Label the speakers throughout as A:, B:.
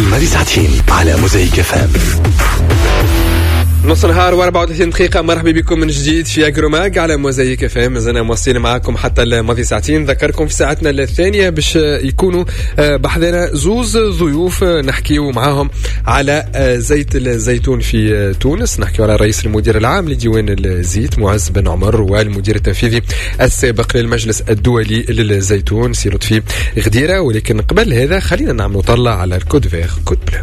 A: ماضي ساعتين على موزايك FM.
B: نص نهار و34 دقيقة. مرحبا بكم من جديد في أجروماج على موزايك FM. مازلنا مواصلين معكم حتى الماضي ساعتين. ذكركم في ساعتنا الثانية باش يكونوا بحذنا زوز ضيوف نحكيو معاهم على زيت الزيتون في تونس. نحكيو على رئيس المدير العام لديوان الزيت معز بن عمر والمدير التنفيذي السابق للمجلس الدولي للزيتون سي لطفي غديرة. ولكن قبل هذا خلينا نعملوا طلع على الكود فيغ كود بلو.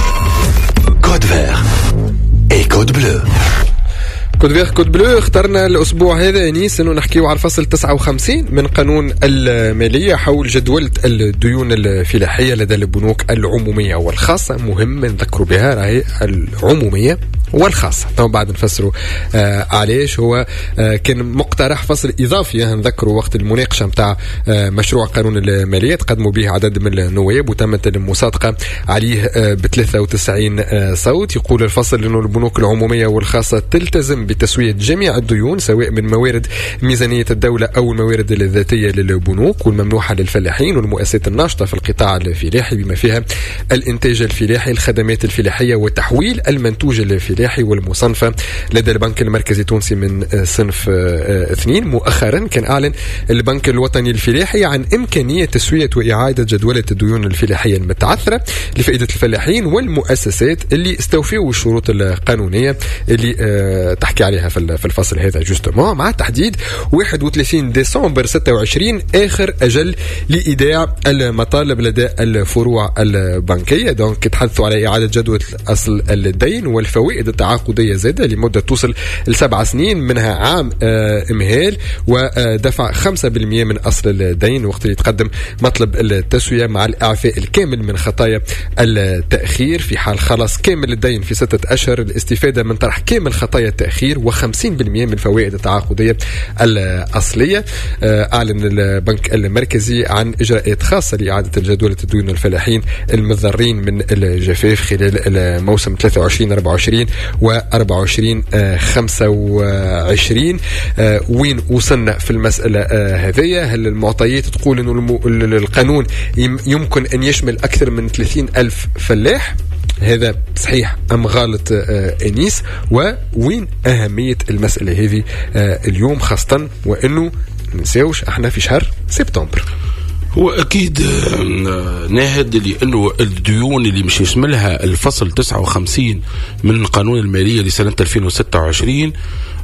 A: كود فيغ اي كود بلو.
B: كود فيغ كود بلو. اخترنا الأسبوع هذا أنيس أنه نحكيو على الفصل 59 من قانون المالية حول جدولة الديون الفلاحية لدى البنوك العمومية والخاصة. مهم نذكروا بها راهي العمومية والخاصة. طبعا بعد نفسروا علاش هو كان مقترح فصل إضافي نذكروا وقت المناقشة متاع مشروع قانون المالية تقدموا به عدد من النواب وتمت المصادقة عليه ب93 صوت. يقول الفصل أنه البنوك العمومية والخاصة تلتزم بتسوية جميع الديون سواء من موارد ميزانية الدولة أو الموارد الذاتية للبنوك والممنوحة للفلاحين والمؤسسات الناشطة في القطاع الفلاحي بما فيها الإنتاج الفلاحي الخدمات الفلاحية وتحويل المنتوج الفلاحي والمصنفة لدى البنك المركزي التونسي من صنف 2. مؤخرا كان أعلن البنك الوطني الفلاحي عن إمكانية تسوية وإعادة جدولة الديون الفلاحية المتعثرة لفائدة الفلاحين والمؤسسات اللي استوفوا الشروط القانونية اللي تحكي عليها في الفصل هذا جوستومون مع تحديد 31 ديسمبر 26 آخر أجل لإيداع المطالب لدى الفروع البنكية. دونك تحدثوا على إعادة جدولة أصل الدين والفوائد التعاقدية زادة لمدة توصل ل7 سنين منها عام إمهال ودفع 5% من أصل الدين وقت اللي يتقدم مطلب التسوية مع الإعفاء الكامل من خطايا التأخير في حال خلاص كامل الدين في 6 أشهر. الاستفادة من طرح كامل خطايا التأخير و50% من فوائد التعاقدية الأصلية. أعلن البنك المركزي عن إجراءات خاصة لإعادة جدولة الديون الفلاحين المضرين من الجفاف خلال الموسم 23-24 و24-25. وين وصلنا في المسألة هذه؟ هل المعطيات تقول أنه القانون يمكن أن يشمل أكثر من 30,000 فلاح؟ هذا صحيح أم غلط أنيس؟ وين أهمية المسألة هذه اليوم خاصة وأنه ننساوش احنا في شهر سبتمبر؟
C: هو أكيد ناهد لأنه الديون اللي مش يشملها الفصل 59 من قانون المالية لسنة 2026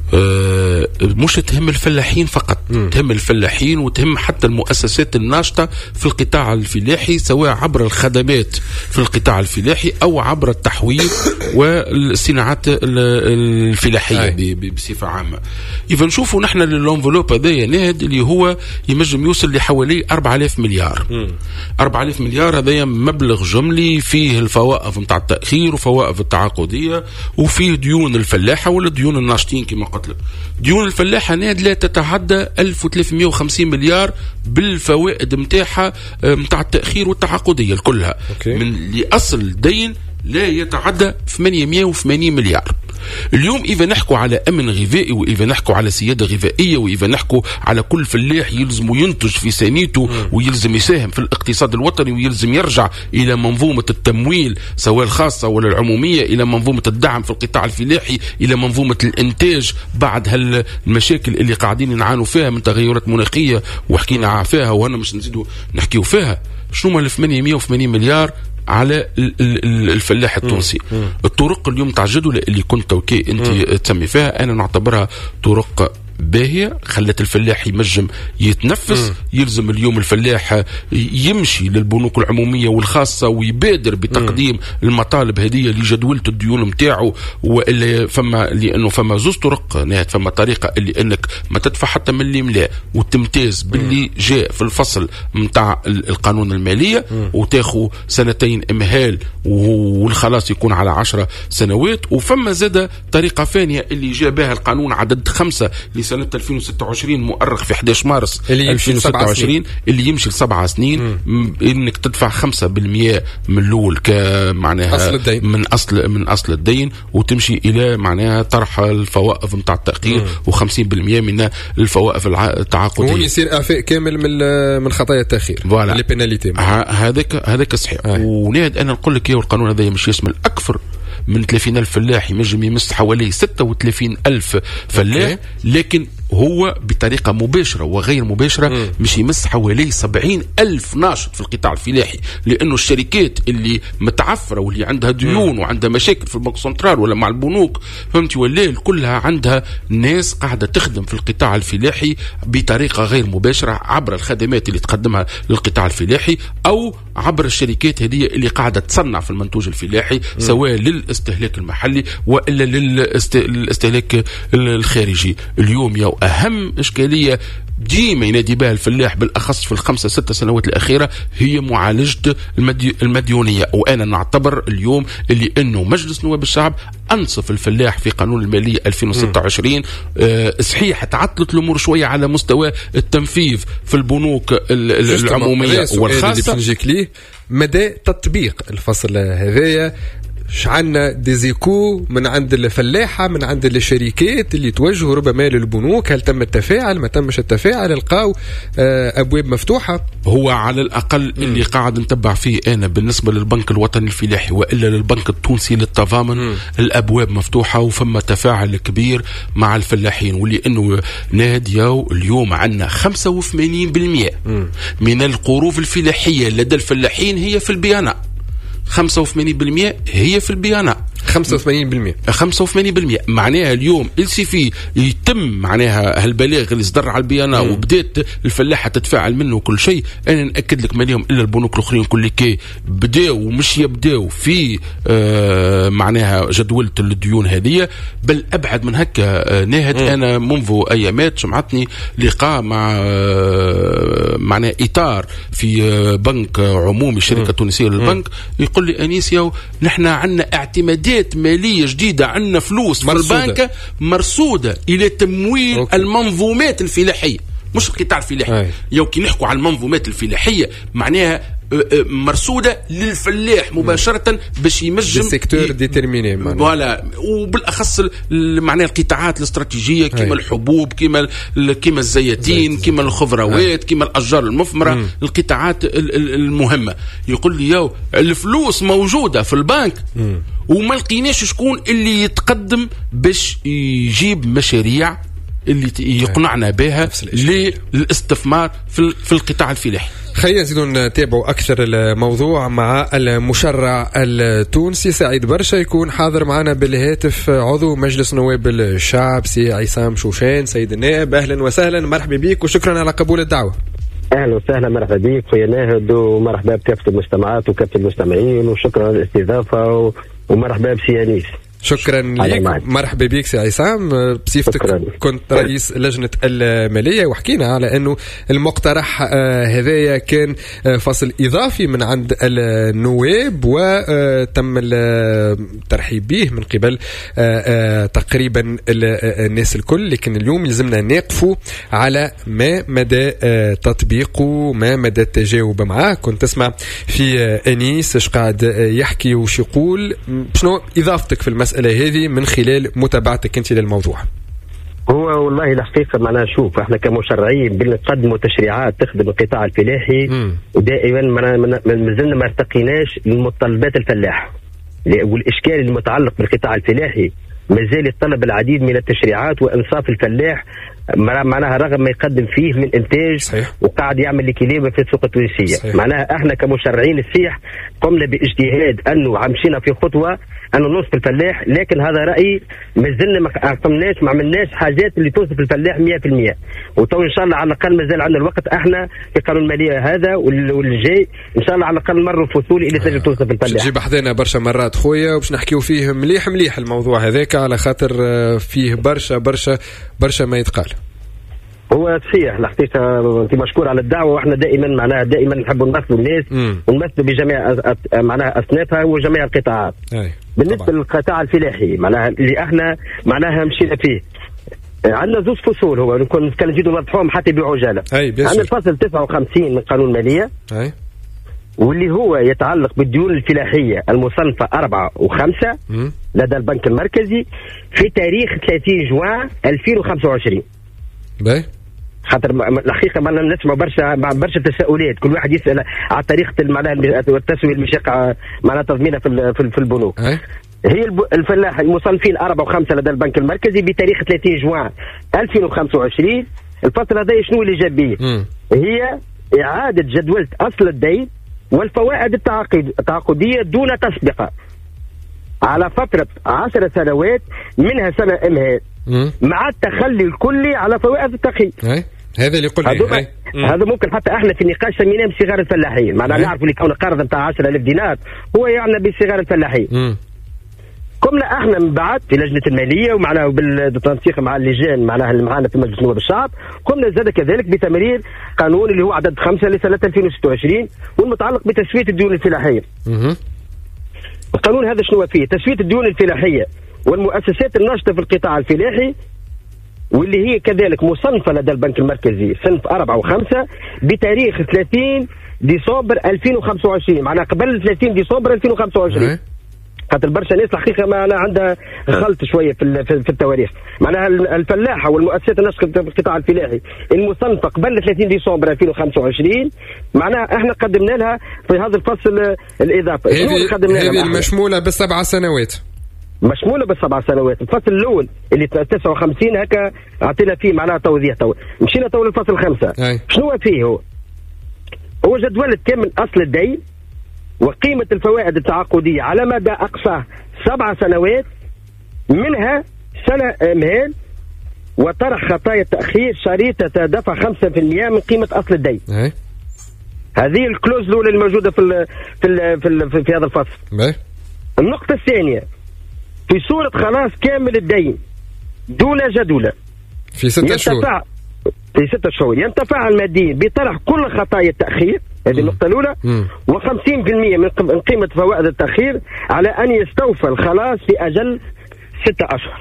C: مش تهم الفلاحين فقط، تهم الفلاحين وتهم حتى المؤسسات الناشطة في القطاع الفلاحي سواء عبر الخدمات في القطاع الفلاحي أو عبر التحويل والصناعات الفلاحية بصفة عامة. إذا نشوفوا نحن للانفلوب هذا ناهد اللي هو يمجم يوصل لحوالي 4000 مليار. 4000 مليار هذا مبلغ جملي فيه الفوائد متاع التأخير وفوائد التعاقدية وفيه ديون الفلاحة ولا ديون الناشطين كما قلت لك. ديون الفلاحة ناد لا تتعدى 1350 مليار بالفوائد متاعها متاع التأخير والتعاقدية كلها من لأصل دين لا يتعدى 880 مليار. اليوم إذا نحكوا على أمن غذائي وإذا نحكوا على سيادة غذائية وإذا نحكوا على كل فلاح يلزم ينتج في سنيته ويلزم يساهم في الاقتصاد الوطني ويلزم يرجع إلى منظومة التمويل سواء الخاصة ولا العمومية، إلى منظومة الدعم في القطاع الفلاحي، إلى منظومة الإنتاج بعد هالمشاكل اللي قاعدين نعانوا فيها من تغيرات مناخية وحكينا فيها وهنا مش نزيدوا نحكيوا فيها. شنو ما 880 مليار على الفلاح التونسي. الطرق اليوم تاع الجدولة اللي كنت انت تسمي فيها انا نعتبرها طرق باهية خلت الفلاح يمجم يتنفس. يلزم اليوم الفلاح يمشي للبنوك العمومية والخاصة ويبادر بتقديم المطالب هدية لجدولة الديون متاعه. وإلا لأنه فما زوز طرق نهاية. فما طريقة اللي أنك ما تدفع حتى من الإملاء وتمتاز باللي جاء في الفصل متاع القانون المالية وتاخو 2 إمهال والخلاص يكون على 10 سنوات. وفما زادة طريقة ثانية اللي جاء بها القانون عدد 5 لسنة 2026 مؤرخ في 11 مارس
B: اللي
C: 2026 اللي يمشي ل7 سنين، انك تدفع 5% من الأول كمعناها
B: أصل الدين.
C: من أصل الدين، وتمشي إلى معناها طرح الفوائد نتاع التأخير و50% من الفوائد التعاقدية.
B: وهون يصير إعفاء كامل من خطايا التأخير
C: فوالا
B: لي بيناليتي.
C: هذاك صحيح. وناد أنا نقول لك القانون هذا مش يشمل أكثر من 30,000 فلاح، ينجم يمس حوالي 36,000 فلاح، لكن هو بطريقة مباشرة وغير مباشرة مش يمس حوالي 70,000 ناشط في القطاع الفلاحي، لأنه الشركات اللي متعفرة واللي عندها ديون وعندها مشاكل في البنك سنترال ولا مع البنوك فهمتي ولا كلها عندها ناس قاعدة تخدم في القطاع الفلاحي بطريقة غير مباشرة عبر الخدمات اللي تقدمها للقطاع الفلاحي أو عبر الشركات هذه اللي قاعدة تصنع في المنتوج الفلاحي سواء للاستهلاك المحلي وإلا للاستهلاك الخارجي. اليوم يا أهم إشكالية ديما ينادي بها الفلاح بالأخص في 5-6 سنوات الأخيرة هي معالجة المديونية. وأنا نعتبر اليوم اللي أنه مجلس نواب الشعب أنصف الفلاح في قانون المالية 2026. صحيح تعطلت الأمور شوية على مستوى التنفيذ في البنوك العمومية والخاصة.
B: نجيك ليه مدى تطبيق الفصل هذايا، شعلنا ديزيكو من عند الفلاحة من عند الشركات اللي توجهوا ربما للبنوك، هل تم التفاعل ما تمش التفاعل، القاو أبواب مفتوحة؟
C: هو على الأقل اللي قاعد نتبع فيه أنا بالنسبة للبنك الوطني الفلاحي وإلا للبنك التونسي للتضامن الأبواب مفتوحة وفما تفاعل كبير مع الفلاحين، واللي أنه ناديو اليوم عنا 85% من القروض الفلاحية لدى الفلاحين هي في البيانة. 85% هي في البيانة. 85% معناها اليوم السيفي يتم معناها هالبلاغ اللي صدر على البيانة وبدأت الفلاحة تتفاعل منه كل شيء. أنا نأكد لك ما اليوم إلا البنوك الأخرين كل كي بدأوا ومش يبدأوا في معناها جدولة الديون هذه، بل أبعد من هكا. ناهد أنا منذ أيامات سمعتني لقاء مع معناها إطار في بنك عمومي شركة تونسية للبنك، يقول لي أنيسيا نحن عنا اعتمادات مالية جديدة، عنا فلوس في البنك مرصودة إلى تمويل المنظومات الفلاحية مش القطاع الفلاحي. يمكن نحكوا على المنظومات الفلاحية معناها مرصودة للفلاح مباشرة باش يمجم
B: سيكتور ديترميني
C: فوالا، وبالأخص معناها القطاعات الاستراتيجية كما الحبوب كما الزيتين كما الخضروات كما الأشجار المثمرة، القطاعات المهمة. يقول لي ياو الفلوس موجودة في البنك وما لقيناش شكون اللي يتقدم باش يجيب مشاريع اللي يقنعنا بها للاستثمار في القطاع الفلاحي.
B: خلينا نزيدوا نتابعوا أكثر الموضوع مع المشرع التونسي سعيد برشا، يكون حاضر معنا بالهاتف عضو مجلس نواب الشعب سي عصام شوشان. سيد النائب أهلا وسهلا، مرحبا بك وشكرا على قبول الدعوة.
D: أهلا وسهلا، مرحبا بك خويا ناهد، ومرحبا بكافة المجتمعات وكافة المستمعين، وشكرا على الاستضافة، ومرحبا بسي أنيس.
B: شكرا لك، مرحبا بك سي عصام. بصفتك كنت رئيس لجنة المالية وحكينا على أنه المقترح هذايا كان فصل إضافي من عند النواب وتم الترحيب به من قبل تقريبا الناس الكل، لكن اليوم يلزمنا نقفوا على ما مدى تطبيقه ما مدى التجاوب معاه. كنت تسمع في أنيس ايش قاعد يحكي وش يقول، شنو إضافتك في المسألة هذه من خلال متابعتك انت للموضوع؟
D: هو والله الحقيقة معنا شوف احنا كمشرعين بنقدموا تشريعات تخدم القطاع الفلاحي، ودائما مازلنا ما ارتقيناش لمتطلبات الفلاح، والإشكال المتعلق بالقطاع الفلاحي مازال يتطلب العديد من التشريعات وإنصاف الفلاح معناها رغم ما يقدم فيه من إنتاج. صحيح. وقاعد يعمل لكليبة في السوق التونسية. صحيح. معناها احنا كمشرعين السيح قمنا باجتهاد أنه عمشينا في خطوة أنه نوصف الفلاح، لكن هذا رأيي مازلنا ما عملناش حاجات اللي توصف الفلاح 100%، وتو إن شاء الله على الأقل مازال عندنا الوقت احنا في قانون المالية هذا والجاي إن شاء الله على الأقل مرة فصولي اللي تجي توصف الفلاح.
B: جيب حدنا برشا مرات خويا وباش نحكيو فيه مليح الموضوع هذاك على خاطر فيه برشا ما يتقال.
D: هو صحيح الحقيقة أنت مشكور على الدعوة، وإحنا دائما نحب نمثلوا الناس ونمثلوا بجميع معناها أصنافها وجميع القطاعات. بالنسبة للقطاع الفلاحي معناها اللي إحنا معناها مشينا فيه عندنا زوج فصول، هو نكون كان نزيدوا نوضحوهم حتى بعجاله. عندنا الفصل 59 من قانون الماليه واللي هو يتعلق بالديون الفلاحيه المصنفه 4 و5 لدى البنك المركزي في تاريخ 30 جوان 2025.
B: باهي.
D: خاطر الحقيقه ما نسمع برشا تساؤلات، كل واحد يسال على طريقه معناها التسويه المشاق معناها تضمينها في البنوك. هي الفلاح المصنفين 4 و5 لدى البنك المركزي بتاريخ 30 جوان 2025. الفصل هذا شنو اللي جاب به؟ هي اعاده جدوله اصل الدين والفوائد التعاقديه دون تسبقه على فتره 10 سنوات منها سنه امهال مع التخلي الكلي على فوائد التقييد.
B: هذا اللي قلنا
D: هذا ممكن حتى احنا في النقاش سميناه بصغار الفلاحين، معناها نعرفوا اللي كون قرض نتاع 10,000 دينار هو يعني بصغار الفلاحين. قمنا احنا من بعد في لجنه الماليه ومعناها بالتنسيق مع اللجان معناها اللي معنا في مجلس نواب الشعب، قمنا زاد كذلك بتمرير قانون اللي هو عدد 5 لسنه 2026 والمتعلق بتسويه الديون الفلاحيه. القانون هذا شنو فيه؟ تسويه الديون الفلاحيه والمؤسسات الناشطه في القطاع الفلاحي واللي هي كذلك مصنفه لدى البنك المركزي صنف 4 و5 بتاريخ 30 ديسمبر 2025، معناها قبل 30 ديسمبر 2025. خاطر برشا ناس الحقيقه معناها عندها خلط شويه في التواريخ، معناها الفلاحه والمؤسسات الناشطه في القطاع الفلاحي المصنفه قبل 30 ديسمبر 2025 معناها احنا قدمنا لها في هذا الفصل الاضافه.
B: هذه المشموله ب7 سنوات.
D: مشموله ب7 سنوات. الفصل الاول اللي 59 هكا اعطينا فيه معناها توضيح. مشينا للفصل 5. شنو فيه؟ هو جدولة كامل اصل الدين وقيمه الفوائد التعاقديه على مدى اقصاه 7 سنوات منها سنه امهال وطرح خطايا التاخير شريطه دفع 5% من قيمه اصل الدين. هذه الكلوز الاولى الموجوده في هذا الفصل. النقطه الثانيه في صورة خلاص كامل الدين دون جدولة
B: في 6 شهور.
D: في 6 شهور ينتفع الماديين بطرح كل خطايا التأخير، هذه النقطة الأولى، و50% من قيمة فوائد التأخير على أن يستوفى الخلاص في أجل 6 أشهر.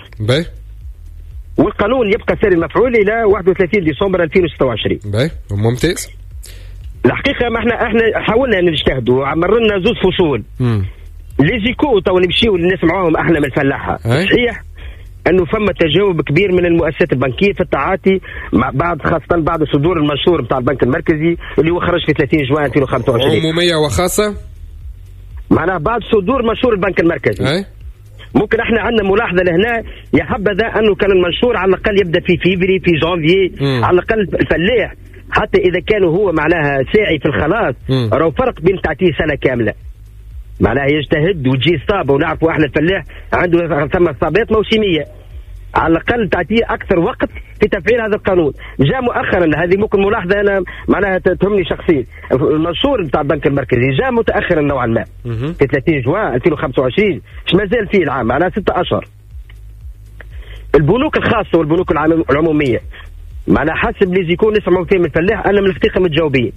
D: والقانون يبقى ساري المفعول إلى 31 ديسمبر 2026.
B: ممتاز.
D: الحقيقة ما احنا حاولنا نجتهدوا وعمرنا زوج فصول. ليزيكو تو نمشيو نسمعوهم احنا من الفلاحه. صحيح انه فما تجاوب كبير من المؤسسات البنكيه في التعاطي مع خاصه بعد صدور المنشور نتاع البنك المركزي اللي هو خرج في 30 جوان 2025
B: عموميه وخاصه،
D: معناها بعد صدور منشور البنك المركزي. ممكن احنا عندنا ملاحظه لهنا يا حبذا انه كان المنشور على الاقل يبدا في فيفري في جانفي، على الاقل الفلاح حتى اذا كان هو معناها ساعي في الخلاص راهو فرق بين تعطيه سنه كامله، معناها يجتهد وتجي صابه، ونعرفوا احنا الفلاح عنده ثم صابات موسميه، على الاقل تعطيه اكثر وقت في تفعيل هذا القانون. جاء مؤخرا، هذه ممكن ملاحظه انا معناها تهمني شخصيا، المنشور نتاع البنك المركزي جاء متاخرا نوعا ما في 30 جوان 2025، مش مازال فيه العام معناها 6 اشهر. البنوك الخاصه والبنوك العموميه معناها حسب اللي يكون نسمعوا فيه من الفلاح انا من الحقيقه متجاوبين.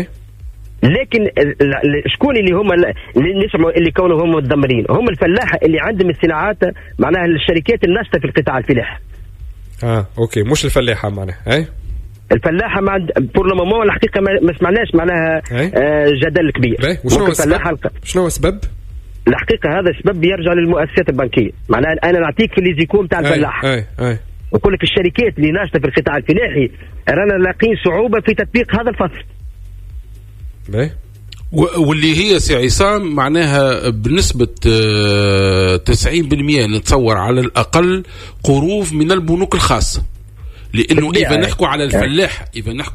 D: لكن شكون اللي هم اللي نسمعوا اللي كونوا هم متدمرين؟ هم الفلاحه اللي عندهم الصناعات معناها الشركات الناشطه في القطاع الفلاحي.
B: اوكي، مش الفلاحه معناها.
D: الفلاحه مع بور لو مومون الحقيقه ما سمعناش معناها جدل كبير.
B: وشنو السبب؟ شنو السبب؟
D: الحقيقه هذا السبب يرجع للمؤسسات البنكيه. معناها انا نعطيك في الليزيكوم تاع الفلاح. نقول لك الشركات اللي ناشطه في القطاع الفلاحي رانا لاقين صعوبه في تطبيق هذا الفصل.
C: واللي هي سي عصام معناها بنسبة 90% نتصور على الأقل قروض من البنوك الخاصة، لأنه إذا نحكوا على الفلاح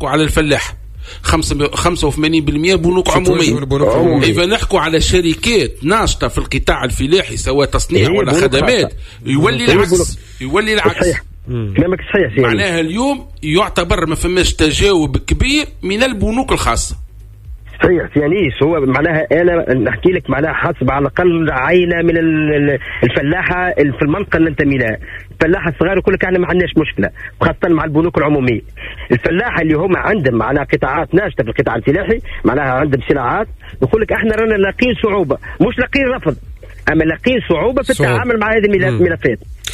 C: 85% بنوك عمومية. إذا نحكوا على شركات ناشطة في القطاع الفلاحي سواء تصنيع ولا خدمات يولي العكس.
D: كلامك صحيح.
C: معناها اليوم يعتبر ما فماش تجاوب كبير من البنوك الخاصة.
D: صحيح سيانيس. هو معناها انا نحكي لك معناها حسب على الاقل عينه من الفلاحه في المنطقه اللي ننتمي لها. الفلاحه الصغار يقول لك احنا ما عندناش مشكله، خاصه مع البنوك العموميه. الفلاحه اللي هم عندهم معناها قطاعات ناشطه في القطاع الفلاحي معناها عندهم صناعات، يقول لك احنا رانا لاقين صعوبه، مش لاقين رفض، اما لاقين صعوبه في التعامل مع هذه الملفات.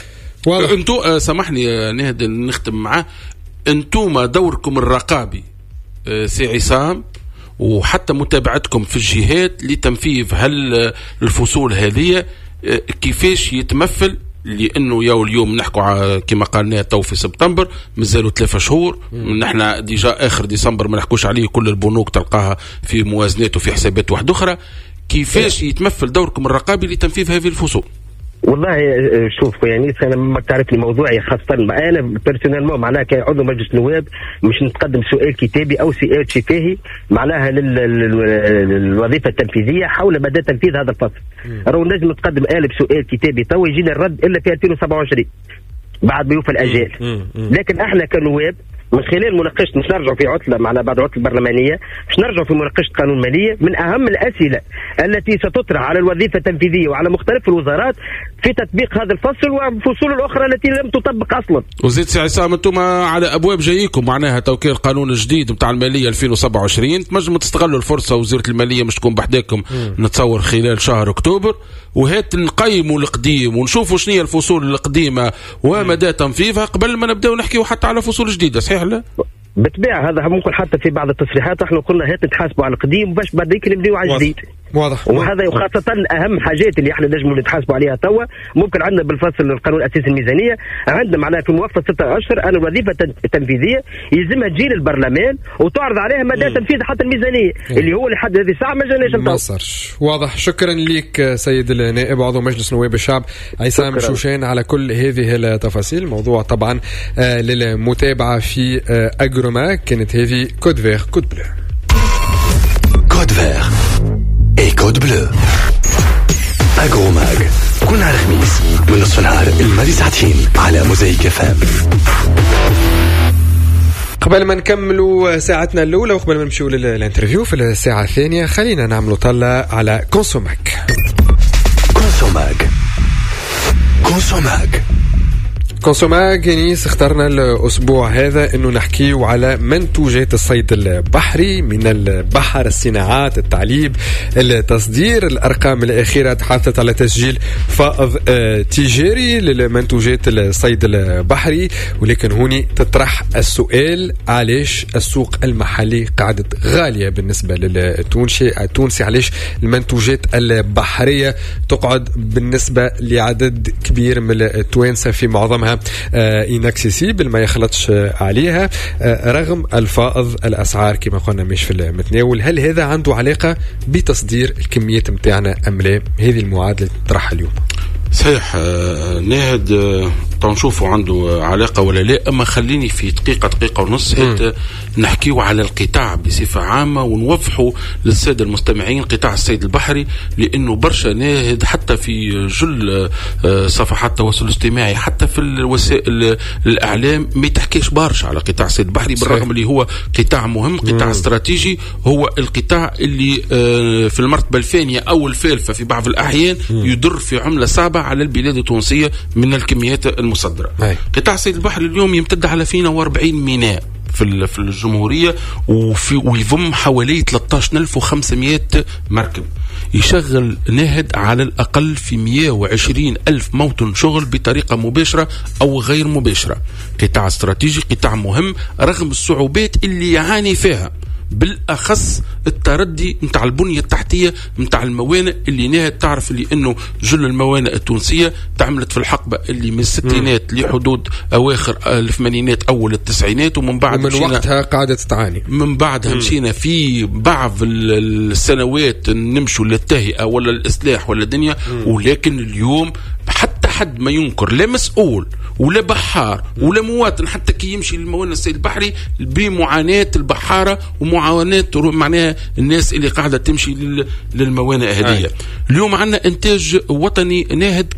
C: انتو سامحني نهد نختم معاه، انتوما دوركم الرقابي سي عصام وحتى متابعتكم في الجهات لتنفيذ هل الفصول هذه كيفاش يتمثل، لانه يا اليوم نحكوا كما قالنا تو في سبتمبر مازالوا 3 شهور، نحن ديجا اخر ديسمبر ما نحكوش عليه، كل البنوك تلقاها في موازنات وفي حسابات واحده اخرى. كيفاش يتمثل دوركم الرقابي لتنفيذ هذه الفصول؟
D: والله شوف يعني انا ما تعرفني موضوعي خاصه انا بيرسونيلمون معناها كعضو مجلس النواب مش نتقدم سؤال كتابي او سؤال شفاهي معناها للوظيفه التنفيذيه حول مدى تنفيذ هذا الفصل. راهو نجم نتقدم بسؤال كتابي تو يجينا الرد الا في 2027 بعد ما يوفى الاجال. لكن احنا كنواب من خلال مناقشه مش نرجعوا في عطله معنا بعد عطله برلمانيه، مش نرجعوا في مناقشه قانون ماليه. من اهم الاسئله التي ستطرح على الوظيفه التنفيذيه وعلى مختلف الوزارات في تطبيق هذا الفصل والفصول الاخرى التي لم تطبق اصلا.
C: وزيد سي عصام انتم على ابواب جايكم معناها توكيل القانون الجديد نتاع الماليه 2027، تنجموا تستغلوا الفرصه وزيره الماليه مش تكون بحداكم نتصور خلال شهر اكتوبر، وهات نقيموا القديم ونشوفوا شنو هي الفصول القديمه ومدى تنفيذها قبل ما نبداو نحكيو حتى على فصول جديده. صحيح لا؟
D: بالطبيعه هذا ممكن حتى في بعض التصريحات احنا قلنا هات نتحاسبوا على القديم باش بعد ذيك نبداو على الجديد.
B: واضح.
D: وهذا خاصة أهم حاجات اللي احنا نجموا نتحاسبوا عليها توا. ممكن عندنا بالفصل القانون الأساسي الميزانية عندنا معناها في موافقة 6 أشهر أن الوظيفة التنفيذية يلزمها تجي للبرلمان وتعرض عليها مدى تنفيذ حتى الميزانية اللي هو لحد هذه الساعة ما جاناش.
B: واضح. شكرا لك سيد النائب عضو مجلس نواب الشعب عصام شوشان على كل هذه التفاصيل. الموضوع طبعا للمتابعة في أجروماك. كانت هذه كود فير كود بلو.
A: كود فير اي كود بلو. أجروماك كل نهار خميس من نصف النهار الماضي ساعتين على موزايك FM.
B: قبل ما نكملوا ساعتنا الأولى وقبل ما نمشيوا للانترفيو في الساعة الثانية خلينا نعملوا طلة على كونسوماك. كونسوماك نيس اخترنا الأسبوع هذا أنه نحكيه على منتوجات الصيد البحري من البحر، الصناعات، التعليب، التصدير. الأرقام الأخيرة تحدثت على تسجيل فائض تجاري للمنتوجات الصيد البحري، ولكن هوني تطرح السؤال علاش السوق المحلي قاعدة غالية بالنسبة للتونسي، علاش المنتوجات البحرية تقعد بالنسبة لعدد كبير من التوانسة في معظمها inaccessible ما يخلطش عليها رغم الفائض الأسعار كما قلنا مش في المتناول. هل هذا عنده علاقة بتصدير الكميات متاعنا أم لا؟ هذه المعادلة تطرحها اليوم.
C: صحيح ناهد تنشوفوا عنده علاقة ولا لا، أما خليني في دقيقة ونص نحكيو على القطاع بصفة عامة ونوضحوا للسادة المستمعين قطاع الصيد البحري، لأنه برشا ناهد حتى في جل صفحات التواصل الاجتماعي حتى في الوسائل الإعلام ما تحكيش برشا على قطاع الصيد البحري، بالرغم اللي هو قطاع مهم، قطاع استراتيجي، هو القطاع اللي في المرتبة الثانية أو الثالثة في بعض الأحيان يدر في عملة صعبة على البلاد التونسية من الكميات المصدرة. قطاع الصيد البحري اليوم يمتد على 42 ميناء في الجمهورية ويضم حوالي 13500 مركب، يشغل ناهد على الأقل في 120 ألف موطن شغل بطريقة مباشرة أو غير مباشرة. قطاع استراتيجي، قطاع مهم رغم الصعوبات اللي يعاني فيها، بالأخص التردي متاع البنية التحتية متاع الموانئ اللي ناهد تعرف اللي انه جل الموانئ التونسية تعملت في الحقبة اللي من الستينات لحدود اواخر الثمانينات اول التسعينات، ومن بعد
B: من وقتها قاعدة تعاني.
C: من بعدها مشينا في بعض السنوات نمشوا للتهيئة ولا الإصلاح ولا الدنيا، ولكن اليوم حتى حد ما ينكر لا مسؤول ولا بحار ولا مواطن حتى كي يمشي للموانئ الصيد البحري بمعاناة البحارة ومعاناة معناها الناس اللي قاعدة تمشي للموانئ هذه. اليوم عندنا إنتاج وطني ناهد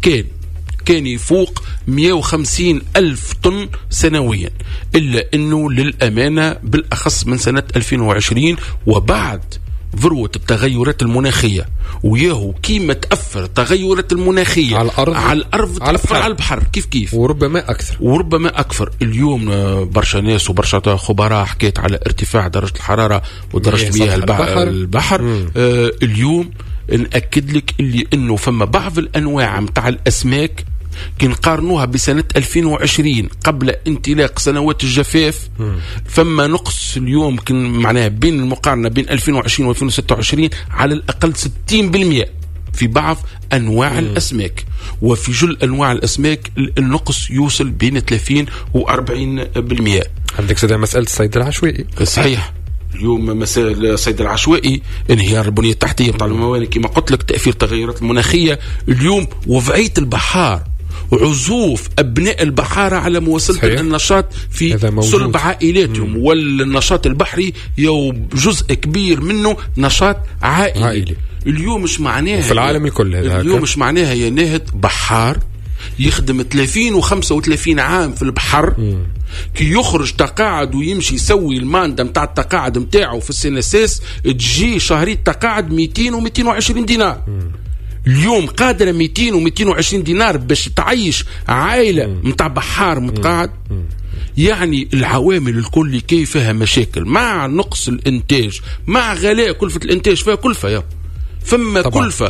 C: كان يفوق 150 ألف طن سنويا، إلا أنه للأمانة بالأخص من سنة 2020 وبعد ذروة التغيرات المناخية وياهو كيما تأثر التغيرات المناخية على الأرض تأثر على البحر كيف
B: وربما أكثر. اليوم
C: برشا ناس وبرشا خبراء حكيت على ارتفاع درجة الحرارة ودرجة مياه البحر. اليوم نأكد لك اللي إنه فما بعض الأنواع متاع الأسماك كي نقارنوها بسنة 2020 قبل انطلاق سنوات الجفاف فما نقص اليوم معناها بين المقارنة بين 2020 و 2026 على الأقل 60% في بعض أنواع الأسماك، وفي جل أنواع الأسماك النقص يوصل بين 30 و 40%.
B: عندك سيدة مسألة الصيد العشوائي.
C: صحيح، اليوم مسألة الصيد العشوائي، انهيار البنية التحتية بتاع الموانئ كما قلت لك، تأثير التغيرات المناخية، اليوم وضعية البحار، عزوف أبناء البحارة على مواصلة النشاط في صلب عائلاتهم، والنشاط البحري جزء كبير منه نشاط عائلي. اليوم مش معناها
B: في العالم الكل
C: اليوم مش معناها يا ناهد بحار يخدم 30 و 35 عام في البحر كي يخرج تقاعد ويمشي يسوي الماندة متاع التقاعد متاعه في السنساس تجي شهرية تقاعد 200 و 220 دينار. اليوم قادرة 200 و 220 دينار باش تعيش عائلة متاع بحار متقاعد. يعني العوامل الكل كي فيها مشاكل، مع نقص الانتاج، مع غلاء كلفة الانتاج، فيها كلفة فما طبعا. كلفة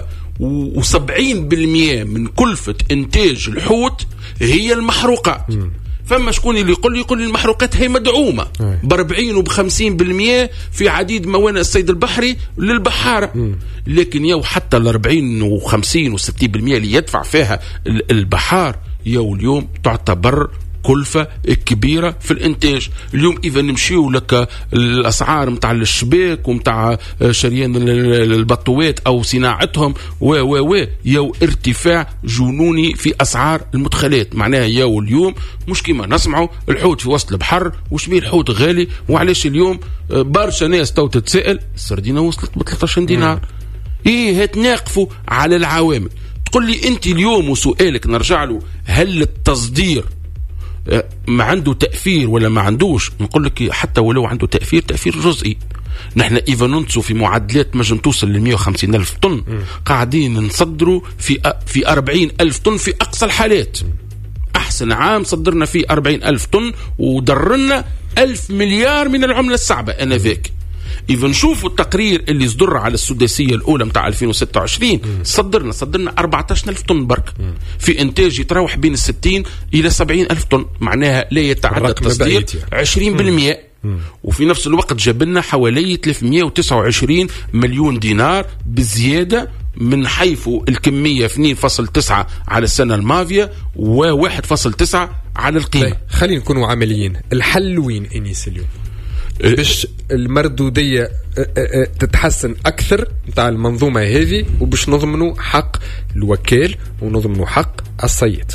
C: و70% من كلفة انتاج الحوت هي المحروقات. فما شكون اللي يقول لي المحروقات هي مدعومة ب40 و50% في عديد موانئ الصيد البحري للبحارة، لكن حتى ال40 و50 و60% اللي يدفع فيها البحار اليوم تعتبر كلفة كبيرة في الانتاج. اليوم اذا نمشيو لك الاسعار متاع الشباك ومتاع شريان البطوات او صناعتهم يو ارتفاع جنوني في اسعار المدخلات. معناها اليوم مش كيما نسمعوا الحوت في وسط البحر وشبيه الحوت غالي، وعلاش اليوم برشا ناس تو تتسائل السردينة وصلت ب 13 دينار. هتناقفوا على العوامل. تقول لي انت اليوم وسؤالك نرجع له، هل التصدير ما عنده تأثير ولا ما عندوش؟ نقول لك حتى ولو عنده تأثير جزئي. نحن إذا ننصوا في معدلات مجم توصل ل 150 ألف طن، قاعدين نصدروا في 40 ألف طن في أقصى الحالات. أحسن عام صدرنا فيه 40 ألف طن ودرنا 1000 مليار من العملة الصعبة أنذاك. إذا نشوفوا التقرير اللي صدر على السداسية الأولى متاع 2026 صدرنا 14 ألف طن برك في إنتاج يتراوح بين 60 إلى 70 ألف طن. معناها لا يتعدى تصدير 20%. وفي نفس الوقت جابلنا حوالي 329 مليون دينار بزيادة من حيث الكمية 2.9 على السنة الماضية و1.9 على القيمة.
B: خلينا نكونوا عمليين. الحل وين إنيس اليوم باش المردودية تتحسن أكثر متاع المنظومة هذه، وباش نضمنوا حق الوكال ونضمنوا حق الصيد؟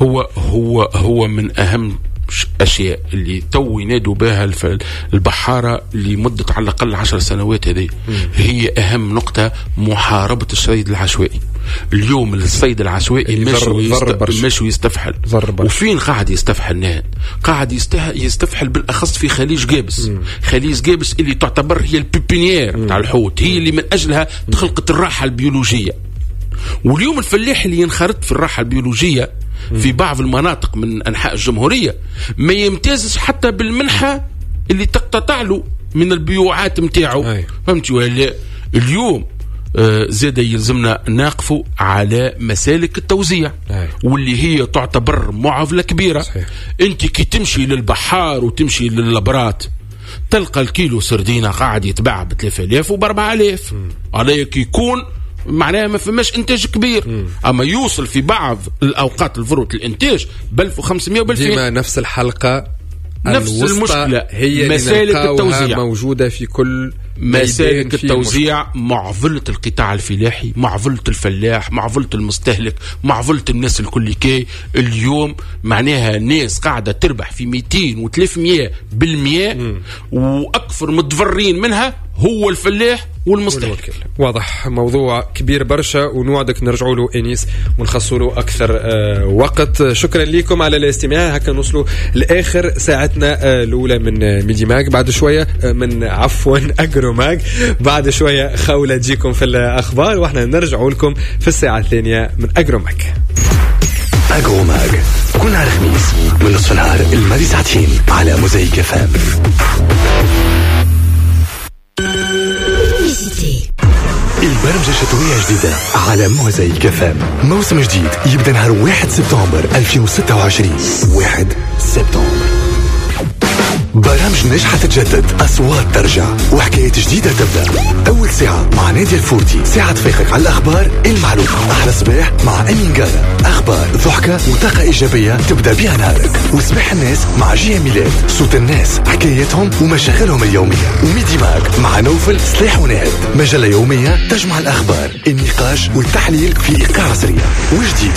C: هو من أهم أشياء اللي تو ينادوا بها البحارة لمدة على الأقل 10 سنوات. هذه هي أهم نقطة، محاربة الصيد العشوائي. اليوم الصيد العشوائي ماشي يستفحل. وفين قاعد يستفحل نهد؟ قاعد يستفحل بالأخص في خليج جابس. خليج جابس اللي تعتبر هي البيبينيير بتاع الحوت، هي اللي من أجلها تخلقت الراحة البيولوجية. واليوم الفلاح اللي ينخرط في الراحة البيولوجية في بعض المناطق من أنحاء الجمهورية ما يمتازش حتى بالمنحة اللي تقتطع له من البيوعات متاعه. فهمتوا ولا؟ اليوم زاد يلزمنا ناقفوا على مسالك التوزيع واللي هي تعتبر معضلة كبيرة. صحيح. انت كي تمشي للبحار وتمشي لللبرات تلقى الكيلو سردينة قاعد يتباع ب 3000 و 4000. عليك يكون معناها ما فماش انتاج كبير. اما يوصل في بعض الاوقات الفروت الانتاج ب 1500 و 2000.
B: ديما نفس الحلقة،
C: نفس المشكلة هي مسالك التوزيع
B: موجودة في كل
C: مسالك التوزيع. معضلة القطاع الفلاحي، معضلة الفلاح، معضلة المستهلك، معضلة الناس الكل كي اليوم معناها ناس قاعدة تربح في 200 و 300% وأكثر متضررين منها هو الفلاح والمستهلك.
B: واضح، موضوع كبير برشا ونوعدك نرجعوا له إنيس ونخصوا له أكثر وقت. شكرا لكم على الاستماع. هكا نوصلوا لآخر ساعتنا الأولى من ميدي ماج. بعد شوية من أجرو ماج، بعد شوية خولة تجيكم في الأخبار، وإحنا نرجعوا لكم في الساعة الثانية من أجرو ماج.
A: أجرو ماج كل نهار خميس من نصف نهار الماضي ساعتين على موزايك FM. البرمجة الشتوية جديدة على موزايك FM. موسم جديد يبدأ نهار 1 سبتمبر 2026. 1 سبتمبر. برامج ناجحة تتجدد، أصوات ترجع، وحكايات جديدة تبدأ. أول ساعة مع نادية الفورتي، ساعة تفيقك على الأخبار المعلومة. أحلى صباح مع أمين قارة، أخبار ضحكة وطاقة إيجابية تبدأ بها نهارك. وصباح الناس مع جيه ميلاد، صوت الناس، حكاياتهم ومشاغلهم اليومية. وميدي ماك مع نوفل صليح ونهد، مجلة يومية تجمع الأخبار، النقاش والتحليل في إيقاع عصرية. وجديد